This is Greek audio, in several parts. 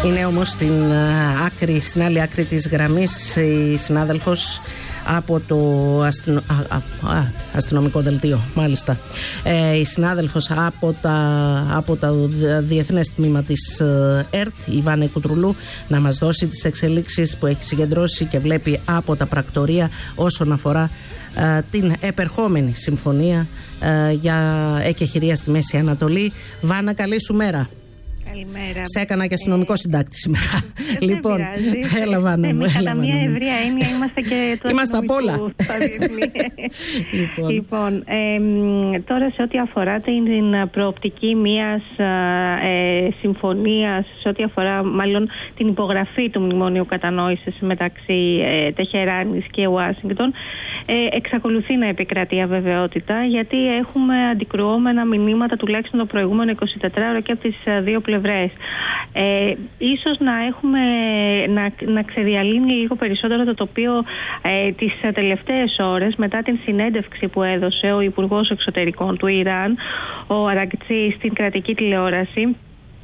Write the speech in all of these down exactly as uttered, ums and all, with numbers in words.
Είναι όμως στην, άκρη, στην άλλη άκρη της γραμμής η συνάδελφος από το αστυνο... α, α, α, αστυνομικό δελτίο, μάλιστα. Ε, η συνάδελφος από, τα, από το Διεθνές Τμήμα της ΕΡΤ, η Βάνη Κουτρουλού, να μας δώσει τις εξελίξεις που έχει συγκεντρώσει και βλέπει από τα πρακτορία όσον αφορά ε, την επερχόμενη συμφωνία ε, για εκεχηρία στη Μέση Ανατολή. Βάνα, καλή σου μέρα. Καλημέρα. Σε έκανα και αστυνομικό συντάκτη σήμερα. Δεν Λοιπόν, έλα Βάνα μου. Κατά μια ευρεία έννοια είμαστε και του είμαστε απ' όλα. Λοιπόν, λοιπόν ε, τώρα σε ό,τι αφορά την προοπτική μιας ε, συμφωνίας, σε ό,τι αφορά μάλλον την υπογραφή του Μνημονίου Κατανόησης μεταξύ ε, Τεχεράνης και Ουάσιγκτον, ε, εξακολουθεί να επικρατεί αβεβαιότητα, γιατί έχουμε αντικρουόμενα μηνύματα τουλάχιστον το προηγούμενο εικοσιτετράωρο και από τις δύο πλευρές. Ε, ίσως να έχουμε να, να ξεδιαλύνει λίγο περισσότερο το τοπίο ε, τις τελευταίες ώρες μετά την συνέντευξη που έδωσε ο Υπουργός Εξωτερικών του Ιράν, ο Αρακτσί, στην κρατική τηλεόραση.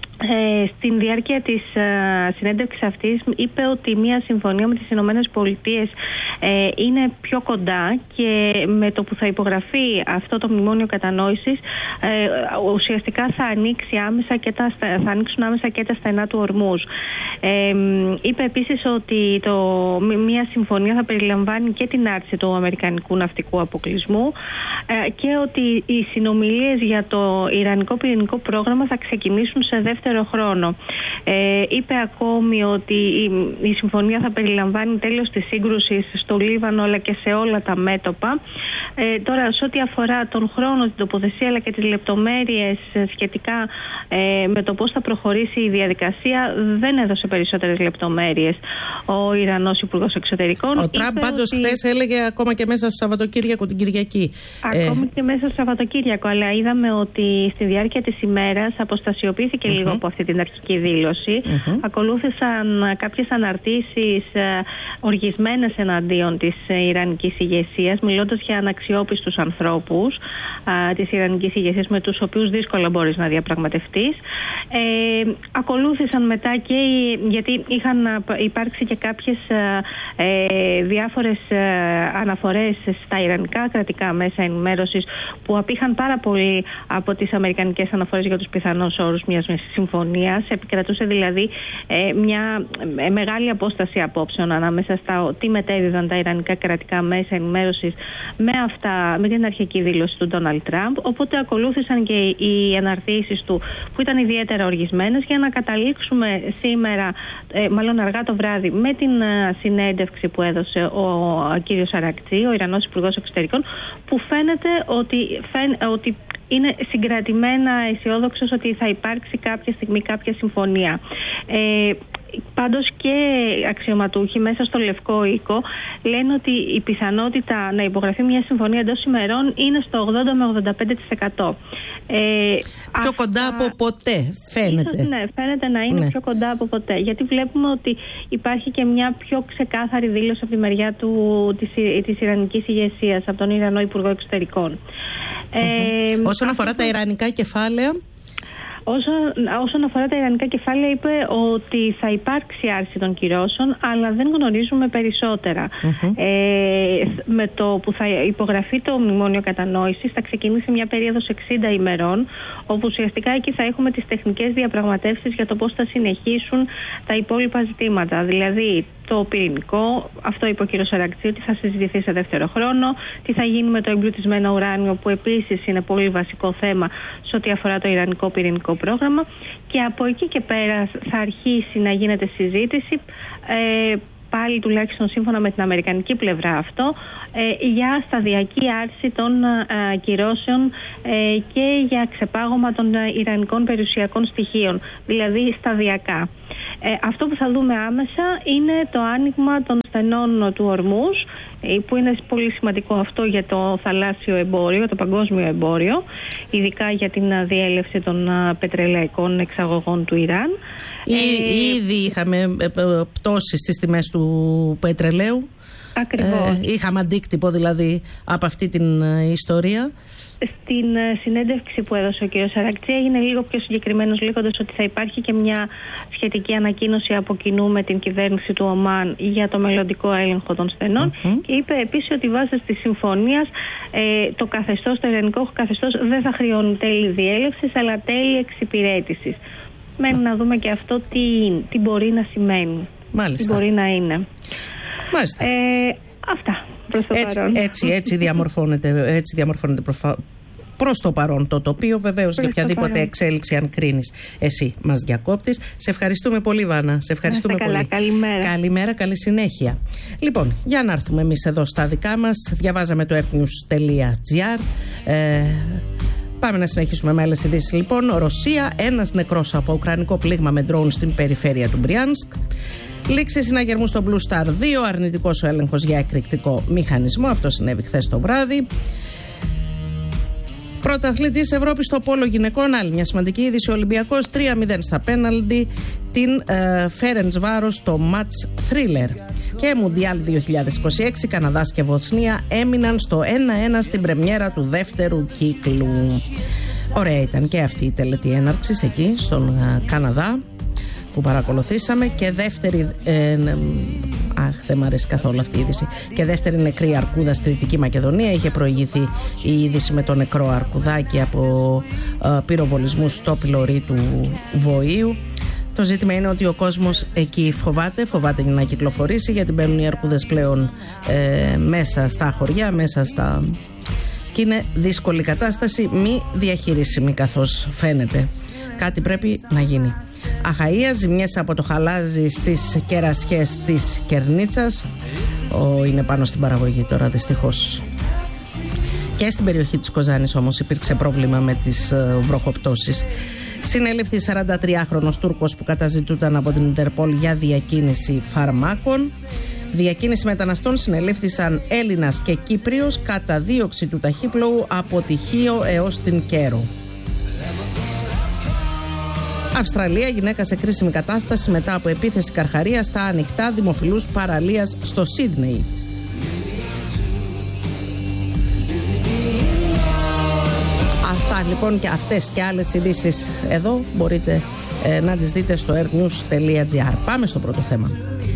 Ε, στην διάρκεια της ε, συνέντευξης αυτής είπε ότι μια συμφωνία με τις Ηνωμένες Πολιτείες ε, είναι πιο κοντά και με το που θα υπογραφεί αυτό το μνημόνιο κατανόησης ε, ουσιαστικά θα, ανοίξει άμεσα και τα, θα ανοίξουν άμεσα και τα στενά του Ορμούζ. Ε, είπε επίσης ότι το, μια συμφωνία θα περιλαμβάνει και την άρση του αμερικανικού ναυτικού αποκλεισμού ε, και ότι οι συνομιλίες για το ιρανικό πυρηνικό πρόγραμμα θα ξεκινήσουν σε δεύτερο χρόνο. Ε, είπε ακόμη ότι η, η συμφωνία θα περιλαμβάνει τέλος της σύγκρουσης στο Λίβανο αλλά και σε όλα τα μέτωπα. Ε, τώρα, σε ό,τι αφορά τον χρόνο, την τοποθεσία αλλά και τις λεπτομέρειες σχετικά ε, με το πώς θα προχωρήσει η διαδικασία, δεν έδωσε περισσότερες λεπτομέρειες ο Ιρανός Υπουργός Εξωτερικών. Ο Τραμπ πάντως ότι... χθες έλεγε ακόμα και μέσα στο Σαββατοκύριακο, την Κυριακή. Ακόμη ε... και μέσα στο Σαββατοκύριακο, αλλά είδαμε ότι στη διάρκεια της ημέρας αποστασιοποιήθηκε uh-huh. λίγο από αυτή την αρχική δήλωση. Uh-huh. Ακολούθησαν κάποιες αναρτήσεις οργισμένες εναντίον της Ιρανικής ηγεσίας, μιλώντας για αναξιόπιστους ανθρώπους α, της Ιρανικής ηγεσίας με τους οποίους δύσκολα μπορείς να διαπραγματευτείς. Ε, ακολούθησαν μετά και γιατί είχαν υπάρξει και κάποιες ε, διάφορες ε, αναφορές στα ιρανικά κρατικά μέσα ενημέρωσης που απήχαν πάρα πολύ από τις αμερικανικές αναφορές για τους πιθανούς όρους μιας συμφωνίας. Επικρατούσε δηλαδή ε, μια ε, μεγάλη απόσταση απόψεων ανάμεσα στα τι μετέδιδαν τα ιρανικά κρατικά μέσα ενημέρωσης με, αυτά, με την αρχική δήλωση του Ντόναλντ Τραμπ. Οπότε ακολούθησαν και οι αναρτήσεις του που ήταν ιδιαίτερα οργισμένες, για να καταλήξουμε σήμερα, ε, μάλλον αργά το βράδυ, με την ε, συνέντευξη που έδωσε ο, ο κύριος Αρακτσί, ο Ιρανός Υπουργός Εξωτερικών, που φαίνεται ότι, φαίν, ότι είναι συγκρατημένα αισιόδοξος ότι θα υπάρξει κάποια στιγμή κάποια συμφωνία. Ε, Πάντως και αξιωματούχοι μέσα στο Λευκό Οίκο λένε ότι η πιθανότητα να υπογραφεί μια συμφωνία εντός ημερών είναι στο ογδόντα με ογδόντα πέντε τοις εκατό. Ε, πιο αυτά... κοντά από ποτέ φαίνεται. Ίσως, ναι, φαίνεται να είναι ναι. πιο κοντά από ποτέ. Γιατί βλέπουμε ότι υπάρχει και μια πιο ξεκάθαρη δήλωση από τη μεριά του, της, της Ιρανικής ηγεσίας, από τον Ιρανό Υπουργό Εξωτερικών. Mm-hmm. Ε, Όσον αφορά τα ιρανικά κεφάλαια, Όσον, όσον αφορά τα ιρανικά κεφάλαια, είπε ότι θα υπάρξει άρση των κυρώσεων, αλλά δεν γνωρίζουμε περισσότερα. Uh-huh. Ε, με το που θα υπογραφεί το Μνημόνιο Κατανόησης θα ξεκινήσει μια περίοδος εξήντα ημερών, όπου ουσιαστικά εκεί θα έχουμε τις τεχνικές διαπραγματεύσεις για το πώς θα συνεχίσουν τα υπόλοιπα ζητήματα. Δηλαδή το πυρηνικό, αυτό είπε ο κ. Αρακτσί, ότι θα συζητηθεί σε δεύτερο χρόνο, τι θα γίνει με το εμπλουτισμένο ουράνιο, που επίσης είναι πολύ βασικό θέμα σε ό,τι αφορά το ιρανικό πυρηνικό πρόγραμμα, και από εκεί και πέρα θα αρχίσει να γίνεται συζήτηση, ε, πάλι τουλάχιστον σύμφωνα με την αμερικανική πλευρά αυτό, ε, για σταδιακή άρση των ε, κυρώσεων ε, και για ξεπάγωμα των ε, ιρανικών περιουσιακών στοιχείων, δηλαδή σταδιακά. Ε, αυτό που θα δούμε άμεσα είναι το άνοιγμα των στενών του Ορμούζ, που είναι πολύ σημαντικό αυτό για το θαλάσσιο εμπόριο, το παγκόσμιο εμπόριο, ειδικά για την διέλευση των πετρελαϊκών εξαγωγών του Ιράν. Ή, ε, ήδη είχαμε πτώσεις στις τιμές του πετρελαίου. Ακριβώς. Ε, είχαμε αντίκτυπο δηλαδή από αυτή την ε, ιστορία. Στην συνέντευξη που έδωσε ο κ. Σαρακτσή έγινε λίγο πιο συγκεκριμένος, λέγοντας ότι θα υπάρχει και μια σχετική ανακοίνωση από κοινού με την κυβέρνηση του Ομάν για το μελλοντικό έλεγχο των στενών. Mm-hmm. Και είπε επίσης ότι βάσει της συμφωνίας ε, το καθεστώς, το ιρανικό καθεστώς δεν θα χρεώνει τέλη διέλευσης αλλά τέλη εξυπηρέτησης. Μένει mm. να δούμε και αυτό τι, τι μπορεί να σημαίνει. Μάλιστα. Τι μπορεί να είναι. Μάλιστα. Ε, αυτά. Προς το έτσι, παρόν. έτσι, έτσι διαμορφώνεται, έτσι διαμορφώνεται προφα... προς το παρόν το τοπίο. Βεβαίως για οποιαδήποτε εξέλιξη, αν κρίνεις, εσύ μας διακόπτεις. Σε ευχαριστούμε πολύ, Βάνα. Σε ευχαριστούμε καλά, πολύ. Καλημέρα. Καλημέρα, καλή συνέχεια. Λοιπόν, για να έρθουμε εμείς εδώ στα δικά μας. Διαβάζαμε το earthnews τελεία gr. Ε, Πάμε να συνεχίσουμε με άλλες ειδήσεις. Λοιπόν, Ρωσία, ένας νεκρός από ουκρανικό πλήγμα με ντρόουν στην περιφέρεια του Μπριάνσκ. Λήξη συναγερμού στο Blue Star δύο, αρνητικός ο έλεγχος για εκρηκτικό μηχανισμό. Αυτό συνέβη χθες το βράδυ. Πρωταθλητής Ευρώπης στο πόλο γυναικών, άλλη μια σημαντική είδηση. Ο Ολυμπιακός τρία μηδέν στα πέναλντι την Φέρεντσβάρος στο match thriller. Και Μουντιάλ δύο χιλιάδες είκοσι έξι, Καναδάς και Βοσνία έμειναν στο ένα ένα στην πρεμιέρα του δεύτερου κύκλου. Ωραία ήταν και αυτή η τελετή έναρξης εκεί στον uh, Καναδά που παρακολουθήσαμε. Και δεύτερη ε, ε, αχ δεν μ' αρέσει καθόλου αυτή η είδηση. Και δεύτερη νεκρή αρκούδα στη Δυτική Μακεδονία. Είχε προηγηθεί η είδηση με το νεκρό αρκουδάκι από ε, πυροβολισμούς στο πυλωρί του Βοήου. Το ζήτημα είναι ότι ο κόσμος εκεί φοβάται, φοβάται να κυκλοφορήσει, γιατί μπαίνουν οι αρκούδες πλέον ε, μέσα στα χωριά, μέσα στα... και είναι δύσκολη κατάσταση, μη διαχειρίσιμη καθώς φαίνεται. Κάτι πρέπει να γίνει. Αχαΐα, ζημιές από το χαλάζι στις κερασιές της Κερνίτσας. Ο, είναι πάνω στην παραγωγή τώρα δυστυχώς. Και στην περιοχή της Κοζάνης όμως υπήρξε πρόβλημα με τις uh, βροχοπτώσεις. Συνελήφθη σαραντατριάχρονος Τούρκος που καταζητούταν από την Ιντερπόλ για διακίνηση φαρμάκων. Διακίνηση μεταναστών συνελήφθησαν Έλληνας και Κύπριος, καταδίωξη του ταχύπλοου από τη Χίο έως την Κέρο. Αυστραλία, γυναίκα σε κρίσιμη κατάσταση μετά από επίθεση καρχαρίας στα ανοιχτά δημοφιλούς παραλίας στο Σίδνεϊ. Αυτά λοιπόν και αυτές και άλλες ειδήσεις εδώ μπορείτε ε, να τις δείτε στο earthnews τελεία gr. Πάμε στο πρώτο θέμα.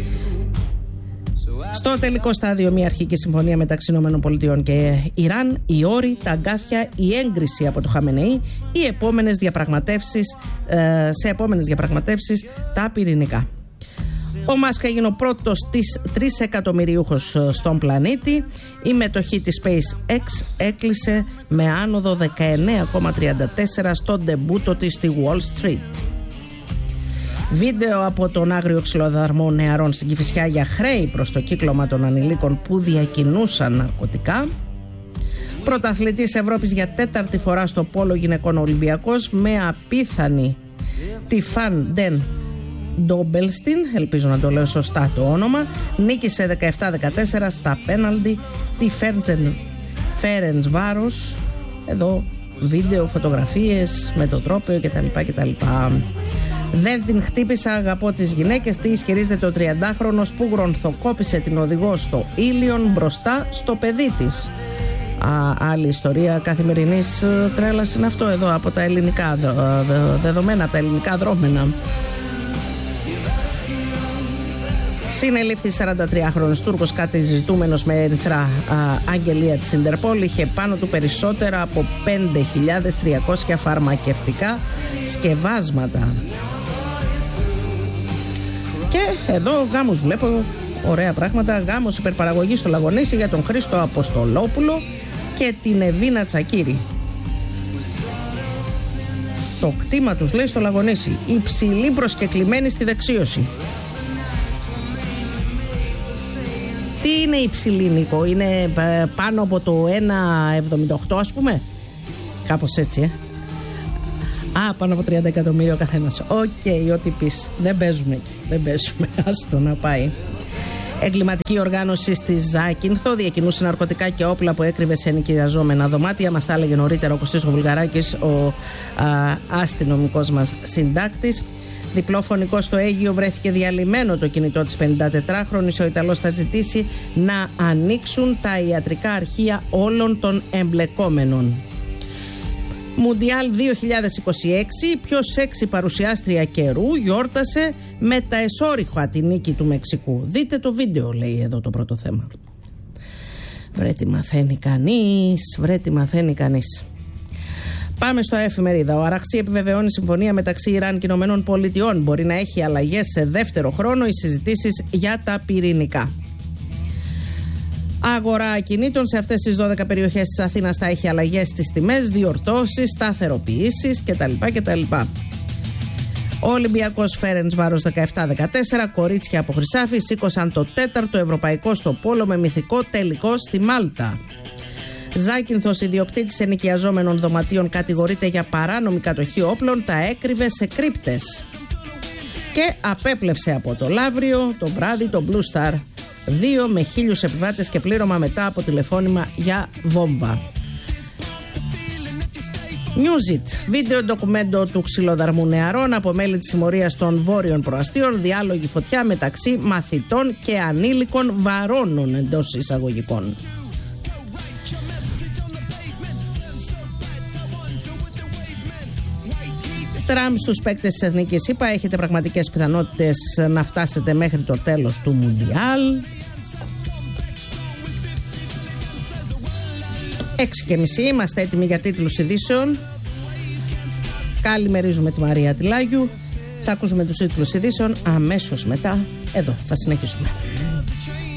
Στο τελικό στάδιο μια αρχική συμφωνία μεταξύ ΗΠΑ και Ιράν, οι όροι, τα αγκάθια, η έγκριση από το Χαμενεή, οι επόμενες διαπραγματεύσεις, ε, σε επόμενες διαπραγματεύσεις τα πυρηνικά. Ο Μάσκ έγινε ο πρώτος της τρισεκατομμυριούχος στον πλανήτη. Η μετοχή της SpaceX έκλεισε με άνοδο δεκαεννέα κόμμα τριάντα τέσσερα στον ντεμπούτο της στη Wall Street. Βίντεο από τον άγριο ξυλοδαρμό νεαρών στην Κηφισιά για χρέη προς το κύκλωμα των ανηλίκων που διακινούσαν ναρκωτικά. Πρωταθλητής Ευρώπης για τέταρτη φορά στο πόλο γυναικών Ολυμπιακός με απίθανη τη Φαν Ντεν Ντόμπελστιν, ελπίζω να το λέω σωστά το όνομα, νίκησε δεκαεπτά δεκατέσσερα στα πέναλντι τη Φέρεντσβάρος. Εδώ βίντεο, φωτογραφίες με το τρόπαιο κτλ. κτλ. Δεν την χτύπησα, αγαπώ τις γυναίκες, τι ισχυρίζεται ο τριαντάχρονος που γρονθοκόπησε την οδηγό στο Ήλιον μπροστά στο παιδί της. Α, άλλη ιστορία καθημερινής τρέλας είναι αυτό εδώ από τα ελληνικά δεδομένα, από τα ελληνικά δρόμενα. Συνελήφθη σαραντατριάχρονος Τούρκος κατεζητούμενος με ερυθρά α, αγγελία της Ιντερπόλ. Είχε πάνω του περισσότερα από πέντε χιλιάδες τριακόσια φαρμακευτικά σκευάσματα. Και εδώ γάμους βλέπω, ωραία πράγματα. Γάμος υπερπαραγωγής στο Λαγονίσι για τον Χρήστο Αποστολόπουλο και την Εβίνα Τσακύρη. Στο κτήμα τους, λέει, στο Λαγονίσι, υψηλή προσκεκλημένη στη δεξίωση. Τι είναι υψηλή, Νίκο? Είναι πάνω από το ένα εβδομήντα οκτώ, ας πούμε. Κάπως έτσι, ε. Α, πάνω από τριάντα εκατομμύρια ο καθένας. Οκ, okay, ό,τι πεις. Δεν παίζουμε εκεί. Δεν παίζουμε. Άστο να πάει. Εγκληματική οργάνωση στη Ζάκυνθο διακινούσε ναρκωτικά και όπλα που έκρυβε σε ενοικιαζόμενα δωμάτια. Μας τα έλεγε νωρίτερα ο Κωστής ο Βουλγαράκης, ο α, αστυνομικός μας συντάκτης. Διπλό φωνικό στο Αίγυο, βρέθηκε διαλυμένο το κινητό της πενηντατετράχρονης. Ο Ιταλός θα ζητήσει να ανοίξουν τα ιατρικά αρχεία όλων των εμπλεκόμενων. Μουντιάλ δύο χιλιάδες είκοσι έξι, η πιο σεξι παρουσιάστρια καιρού γιόρτασε με τα εσώριχα τη νίκη του Μεξικού. Δείτε το βίντεο, λέει εδώ το πρώτο θέμα. Βρε τι μαθαίνει κανείς, βρε τι μαθαίνει κανείς. Πάμε στο εφημερίδα. Ο Αραχτσί επιβεβαιώνει συμφωνία μεταξύ Ιράν και Ηνωμένων Πολιτειών. Μπορεί να έχει αλλαγές σε δεύτερο χρόνο οι συζητήσεις για τα πυρηνικά. Αγορά ακινήτων σε αυτές τις δώδεκα περιοχές της Αθήνας θα έχει αλλαγές στις τιμές, διορθώσεις, σταθεροποιήσεις κτλ. κτλ. Ο Ολυμπιακός Φέρεντσβάρος δεκαεπτά δεκατέσσερα, κορίτσια από Χρυσάφι σήκωσαν το τέταρτο ευρωπαϊκό στο πόλο με μυθικό τελικό στη Μάλτα. Ζάκυνθος, ιδιοκτήτης ενοικιαζόμενων δωματίων, κατηγορείται για παράνομη κατοχή όπλων, τα έκρυβε σε κρύπτες. Και απέπλευσε από το Λαύριο το βράδυ το Blue Star. Δύο με χίλιους επιβάτες και πλήρωμα μετά από τηλεφώνημα για βόμβα. Newsit. Βίντεο ντοκουμέντο του ξυλοδαρμού νεαρών από μέλη της συμμορίας των βόρειων προαστίων. Διάλογη φωτιά μεταξύ μαθητών και ανήλικων βαρώνων εντός εισαγωγικών. Τραμπ στους παίκτες της Εθνικής ΗΠΑ. Έχετε πραγματικές πιθανότητες να φτάσετε μέχρι το τέλος του Μουντιάλ. Έξι και μισή, είμαστε έτοιμοι για τίτλους ειδήσεων. Καλημερίζουμε τη Μαρία Τιλάγιου. Θα ακούσουμε τους τίτλους ειδήσεων αμέσως μετά. Εδώ θα συνεχίσουμε.